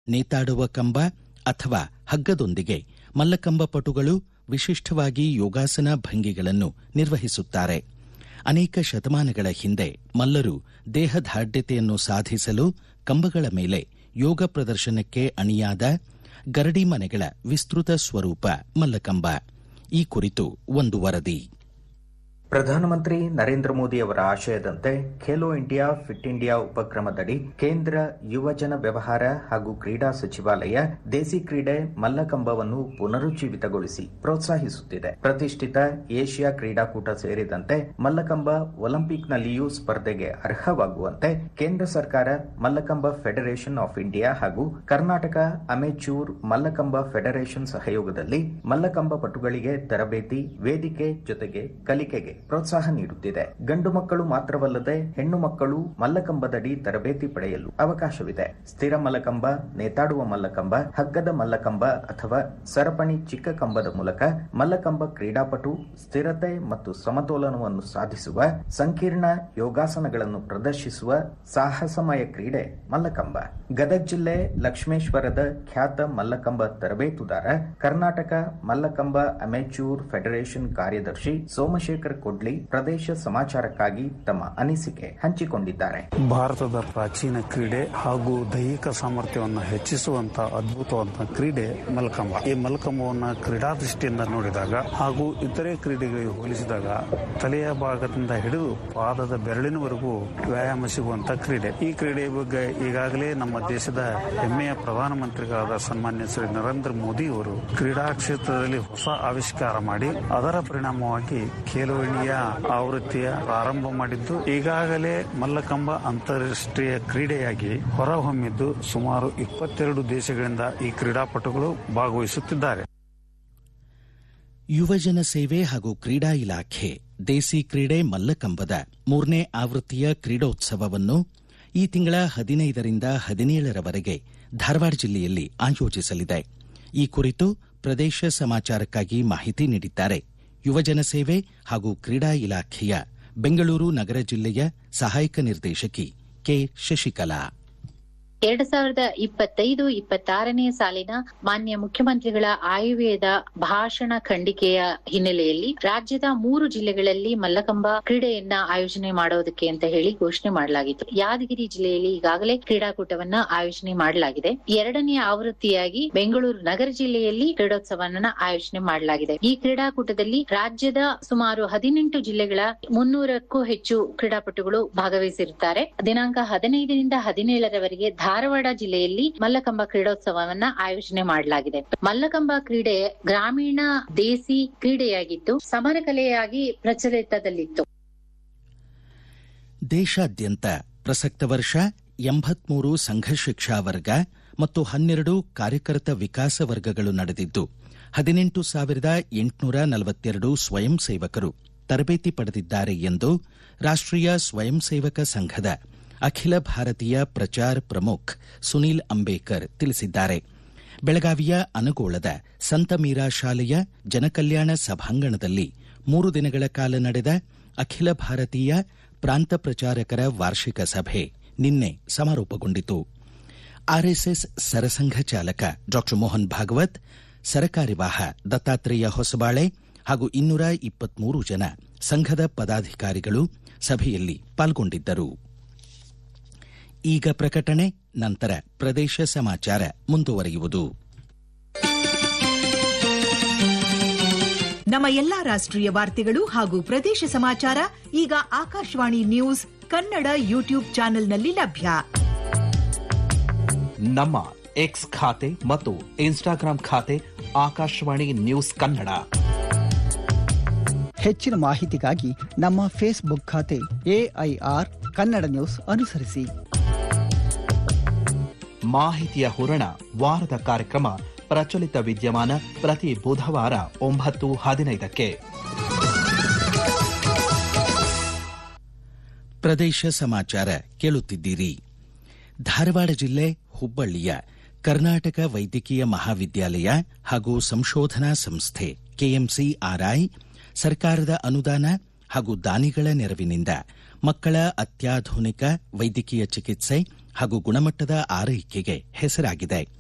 ನೇತಾಡುವ ಕಂಬ ಅಥವಾ ಹಗ್ಗದೊಂದಿಗೆ ಮಲ್ಲಕಂಬ ಪಟುಗಳು ವಿಶಿಷ್ಟವಾಗಿ ಯೋಗಾಸನ ಭಂಗಿಗಳನ್ನು ನಿರ್ವಹಿಸುತ್ತಾರೆ. ಅನೇಕ ಶತಮಾನಗಳ ಹಿಂದೆ ಮಲ್ಲರು ದೇಹದಾರ್ಢ್ಯತೆಯನ್ನು ಸಾಧಿಸಲು ಕಂಬಗಳ ಮೇಲೆ ಯೋಗ ಪ್ರದರ್ಶನಕ್ಕೆ ಅಣಿಯಾದ ಗರಡಿ ಮನೆಗಳ ವಿಸ್ತೃತ ಸ್ವರೂಪ ಮಲ್ಲಕಂಬ. ಈ ಕುರಿತು ಒಂದು ವರದಿ. ಪ್ರಧಾನಮಂತ್ರಿ ನರೇಂದ್ರ ಮೋದಿ ಅವರ ಆಶಯದಂತೆ ಖೇಲೋ ಇಂಡಿಯಾ ಫಿಟ್ ಇಂಡಿಯಾ ಉಪಕ್ರಮದಡಿ ಕೇಂದ್ರ ಯುವಜನ ವ್ಯವಹಾರ ಹಾಗೂ ಕ್ರೀಡಾ ಸಚಿವಾಲಯ ದೇಸಿ ಕ್ರೀಡೆ ಮಲ್ಲಕಂಬವನ್ನು ಪುನರುಜ್ಜೀವಿತಗೊಳಿಸಿ ಪ್ರೋತ್ಸಾಹಿಸುತ್ತಿದೆ. ಪ್ರತಿಷ್ಠಿತ ಏಷ್ಯಾ ಕ್ರೀಡಾಕೂಟ ಸೇರಿದಂತೆ ಮಲ್ಲಕಂಬ ಒಲಿಂಪಿಕ್ನಲ್ಲಿಯೂ ಸ್ಪರ್ಧೆಗೆ ಅರ್ಹವಾಗುವಂತೆ ಕೇಂದ್ರ ಸರ್ಕಾರ ಮಲ್ಲಕಂಬ ಫೆಡರೇಷನ್ ಆಫ್ ಇಂಡಿಯಾ ಹಾಗೂ ಕರ್ನಾಟಕ ಅಮೆಚೂರ್ ಮಲ್ಲಕಂಬ ಫೆಡರೇಷನ್ ಸಹಯೋಗದಲ್ಲಿ ಮಲ್ಲಕಂಬ ಪಟುಗಳಿಗೆ ತರಬೇತಿ, ವೇದಿಕೆ ಜೊತೆಗೆ ಕಲಿಕೆಗೆ ಪ್ರೋತ್ಸಾಹ ನೀಡುತ್ತಿದೆ. ಗಂಡು ಮಕ್ಕಳು ಮಾತ್ರವಲ್ಲದೆ ಹೆಣ್ಣು ಮಕ್ಕಳು ಮಲ್ಲಕಂಬದಡಿ ತರಬೇತಿ ಪಡೆಯಲು ಅವಕಾಶವಿದೆ. ಸ್ಥಿರ ಮಲ್ಲಕಂಬ, ನೇತಾಡುವ ಮಲ್ಲಕಂಬ, ಹಗ್ಗದ ಮಲ್ಲಕಂಬ ಅಥವಾ ಸರಪಣಿ ಚಿಕ್ಕ ಕಂಬದ ಮೂಲಕ ಮಲ್ಲಕಂಬ ಕ್ರೀಡಾಪಟು ಸ್ಥಿರತೆ ಮತ್ತು ಸಮತೋಲನವನ್ನು ಸಾಧಿಸುವ ಸಂಕೀರ್ಣ ಯೋಗಾಸನಗಳನ್ನು ಪ್ರದರ್ಶಿಸುವ ಸಾಹಸಮಯ ಕ್ರೀಡೆ ಮಲ್ಲಕಂಬ. ಗದಗ ಜಿಲ್ಲೆ ಲಕ್ಷ್ಮೇಶ್ವರದ ಖ್ಯಾತ ಮಲ್ಲಕಂಬ ತರಬೇತುದಾರ, ಕರ್ನಾಟಕ ಮಲ್ಲಕಂಬ ಅಮೆಚೂರ್ ಫೆಡರೇಷನ್ ಕಾರ್ಯದರ್ಶಿ ಸೋಮಶೇಖರ್ ಕೊಡ್ಲಿ ಪ್ರದೇಶ ಸಮಾಚಾರಕ್ಕಾಗಿ ತಮ್ಮ ಅನಿಸಿಕೆ ಹಂಚಿಕೊಂಡಿದ್ದಾರೆ. ಭಾರತದ ಪ್ರಾಚೀನ ಕ್ರೀಡೆ ಹಾಗೂ ದೈಹಿಕ ಸಾಮರ್ಥ್ಯವನ್ನು ಹೆಚ್ಚಿಸುವಂತಹ ಅದ್ಭುತವಾದ ಕ್ರೀಡೆ ಮಲ್ಲಕಂಬ. ಈ ಮಲ್ಲಕಂಬವನ್ನು ಕ್ರೀಡಾ ದೃಷ್ಟಿಯಿಂದ ನೋಡಿದಾಗ ಹಾಗೂ ಇತರೆ ಕ್ರೀಡೆಗಳಿಗೆ ಹೋಲಿಸಿದಾಗ ತಲೆಯ ಭಾಗದಿಂದ ಹಿಡಿದು ಪಾದದ ಬೆರಳಿನವರೆಗೂ ವ್ಯಾಯಾಮ ಸಿಗುವಂತಹ ಕ್ರೀಡೆ. ಈ ಕ್ರೀಡೆಯ ಬಗ್ಗೆ ಈಗಾಗಲೇ ನಮ್ಮ ದೇಶದ ಹೆಮ್ಮೆಯ ಪ್ರಧಾನಮಂತ್ರಿಗಳಾದ ಸನ್ಮಾನ್ಯ ಶ್ರೀ ನರೇಂದ್ರ ಮೋದಿ ಅವರು ಕ್ರೀಡಾ ಕ್ಷೇತ್ರದಲ್ಲಿ ಹೊಸ ಆವಿಷ್ಕಾರ ಮಾಡಿ ಅದರ ಪರಿಣಾಮವಾಗಿ ಖೇಲೋ ಇಂಡಿಯಾ ಆವೃತ್ತಿಯ ಪ್ರಾರಂಭ ಮಾಡಿದ್ದು ಈಗಾಗಲೇ ಮಲ್ಲಕಂಬ ಅಂತಾರಾಷ್ಟ್ರೀಯ ಕ್ರೀಡೆಯಾಗಿ ಹೊರಹೊಮ್ಮಿದ್ದು ಸುಮಾರು 22 ದೇಶಗಳಿಂದ ಈ ಕ್ರೀಡಾಪಟುಗಳು ಭಾಗವಹಿಸುತ್ತಿದ್ದಾರೆ. ಯುವಜನ ಸೇವೆ ಹಾಗೂ ಕ್ರೀಡಾ ಇಲಾಖೆ ದೇಸಿ ಕ್ರೀಡೆ ಮಲ್ಲಕಂಬದ 3ನೇ ಆವೃತ್ತಿಯ ಕ್ರೀಡೋತ್ಸವವನ್ನು ಈ ತಿಂಗಳ 15ರಿಂದ 17ರವರೆಗೆ ಧಾರವಾಡ ಜಿಲ್ಲೆಯಲ್ಲಿ ಆಯೋಜಿಸಲಿದೆ. ಈ ಕುರಿತು ಪ್ರದೇಶ ಸಮಾಚಾರಕ್ಕಾಗಿ ಮಾಹಿತಿ ನೀಡಿದ್ದಾರೆ ಯುವಜನ ಸೇವೆ ಹಾಗೂ ಕ್ರೀಡಾ ಇಲಾಖೆಯ ಬೆಂಗಳೂರು ನಗರ ಜಿಲ್ಲೆಯ ಸಹಾಯಕ ನಿರ್ದೇಶಕಿ ಕೆ ಶಶಿಕಲಾ. 2025-26ನೇ ಸಾಲಿನ ಮಾನ್ಯ ಮುಖ್ಯಮಂತ್ರಿಗಳ ಆಯವ್ಯಯದ ಭಾಷಣ ಖಂಡಿಕೆಯ ಹಿನ್ನೆಲೆಯಲ್ಲಿ ರಾಜ್ಯದ 3 ಜಿಲ್ಲೆಗಳಲ್ಲಿ ಮಲ್ಲಕಂಬ ಕ್ರೀಡೆಯನ್ನ ಆಯೋಜನೆ ಮಾಡೋದಕ್ಕೆ ಅಂತ ಹೇಳಿ ಘೋಷಣೆ ಮಾಡಲಾಗಿತ್ತು. ಯಾದಗಿರಿ ಜಿಲ್ಲೆಯಲ್ಲಿ ಈಗಾಗಲೇ ಕ್ರೀಡಾಕೂಟವನ್ನ ಆಯೋಜನೆ ಮಾಡಲಾಗಿದೆ. 2ನೇ ಆವೃತ್ತಿಯಾಗಿ ಬೆಂಗಳೂರು ನಗರ ಜಿಲ್ಲೆಯಲ್ಲಿ ಕ್ರೀಡೋತ್ಸವವನ್ನ ಆಯೋಜನೆ ಮಾಡಲಾಗಿದೆ. ಈ ಕ್ರೀಡಾಕೂಟದಲ್ಲಿ ರಾಜ್ಯದ ಸುಮಾರು 18 ಜಿಲ್ಲೆಗಳ 300ಕ್ಕೂ ಹೆಚ್ಚು ಕ್ರೀಡಾಪಟುಗಳು ಭಾಗವಹಿಸಿರುತ್ತಾರೆ. ದಿನಾಂಕ 15ರಿಂದ 17ರವರೆಗೆ ಧಾರವಾಡ ಜಿಲ್ಲೆಯಲ್ಲಿ ಮಲ್ಲಕಂಬ ಕ್ರೀಡೋತ್ಸವವನ್ನ ಆಯೋಜನೆ ಮಾಡಲಾಗಿದೆ. ಮಲ್ಲಕಂಬ ಕ್ರೀಡೆ ಗ್ರಾಮೀಣ ದೇಸಿ ಕ್ರೀಡೆಯಾಗಿದ್ದು ಸಮರ ಕಲೆಯಾಗಿ ಪ್ರಚಲಿತದಲ್ಲಿತ್ತು. ದೇಶಾದ್ಯಂತ ಪ್ರಸಕ್ತ ವರ್ಷ 83 ಸಂಘ ಶಿಕ್ಷಾ ವರ್ಗ ಮತ್ತು 12 ಕಾರ್ಯಕರ್ತ ವಿಕಾಸ ವರ್ಗಗಳು ನಡೆದಿದ್ದು 18,842 ಸ್ವಯಂ ಸೇವಕರು ತರಬೇತಿ ಪಡೆದಿದ್ದಾರೆ ಎಂದು ರಾಷ್ಟ್ರೀಯ ಸ್ವಯಂ ಸೇವಕ ಸಂಘದ ಅಖಿಲ ಭಾರತೀಯ ಪ್ರಚಾರ್ ಪ್ರಮುಖ್ ಸುನೀಲ್ ಅಂಬೇಕರ್ ತಿಳಿಸಿದ್ದಾರೆ. ಬೆಳಗಾವಿಯ ಅನಗೋಳದ ಸಂತ ಮೀರಾ ಶಾಲೆಯ ಜನಕಲ್ಯಾಣ ಸಭಾಂಗಣದಲ್ಲಿ 3 ದಿನಗಳ ಕಾಲ ನಡೆದ ಅಖಿಲ ಭಾರತೀಯ ಪ್ರಾಂತ ಪ್ರಚಾರಕರ ವಾರ್ಷಿಕ ಸಭೆ ನಿನ್ನೆ ಸಮಾರೋಪಗೊಂಡಿತು. ಆರ್ಎಸ್ಎಸ್ ಸರಸಂಘ ಚಾಲಕ ಡಾ ಮೋಹನ್ ಭಾಗವತ್, ಸರಕಾರ್ಯವಾಹ ದತ್ತಾತ್ರೇಯ ಹೊಸಬಾಳೆ ಹಾಗೂ 223 ಜನ ಸಂಘದ ಪದಾಧಿಕಾರಿಗಳು ಸಭೆಯಲ್ಲಿ ಪಾಲ್ಗೊಂಡಿದ್ದರು. ಈಗ ಪ್ರಕಟಣೆ, ನಂತರ ಪ್ರದೇಶ ಸಮಾಚಾರ ಮುಂದುವರಿಯುವುದು. ನಮ್ಮ ಎಲ್ಲಾ ರಾಷ್ಟ್ರೀಯ ವಾರ್ತೆಗಳು ಹಾಗೂ ಪ್ರದೇಶ ಸಮಾಚಾರ ಈಗ ಆಕಾಶವಾಣಿ ನ್ಯೂಸ್ ಕನ್ನಡ ಯೂಟ್ಯೂಬ್ ಚಾನೆಲ್ನಲ್ಲಿ ಲಭ್ಯ. ನಮ್ಮ ಎಕ್ಸ್ ಖಾತೆ ಮತ್ತು ಇನ್ಸ್ಟಾಗ್ರಾಂ ಖಾತೆ ಆಕಾಶವಾಣಿ ನ್ಯೂಸ್ ಕನ್ನಡ. ಹೆಚ್ಚಿನ ಮಾಹಿತಿಗಾಗಿ ನಮ್ಮ ಫೇಸ್ಬುಕ್ ಖಾತೆ AIR ಕನ್ನಡ ನ್ಯೂಸ್ ಅನುಸರಿಸಿ. ಮಾಹಿತಿಯ ಹೂರಣ ವಾರದ ಕಾರ್ಯಕ್ರಮ ಪ್ರಚಲಿತ ವಿದ್ಯಮಾನ ಪ್ರತಿ ಬುಧವಾರ 9:15ಕ್ಕೆ. ಪ್ರದೇಶ ಸಮಾಚಾರ ಕೇಳುತ್ತಿದ್ದೀರಿ. ಧಾರವಾಡ ಜಿಲ್ಲೆ ಹುಬ್ಬಳ್ಳಿಯ ಕರ್ನಾಟಕ ವೈದ್ಯಕೀಯ ಮಹಾವಿದ್ಯಾಲಯ ಹಾಗೂ ಸಂಶೋಧನಾ ಸಂಸ್ಥೆ KMCRI ಸರ್ಕಾರದ ಅನುದಾನ ಹಾಗೂ ದಾನಿಗಳ ನೆರವಿನಿಂದ ಮಕ್ಕಳ ಅತ್ಯಾಧುನಿಕ ವೈದ್ಯಕೀಯ ಚಿಕಿತ್ಸೆ ಹಾಗೂ ಗುಣಮಟ್ಟದ ಆರೈಕೆಗೆ ಹೆಸರಾಗಿದೆ.